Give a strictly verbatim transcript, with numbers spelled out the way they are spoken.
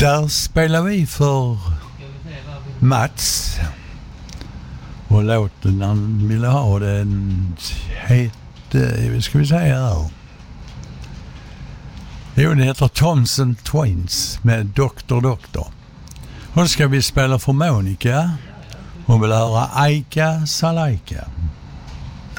Där spelar vi för Mats. Och låten han ville ha den hette, vad ska vi säga här? Jo, den heter Thompson Twins med Doktor Doktor. Och då ska vi spela för Monica. Hon vill höra Aika Salaika.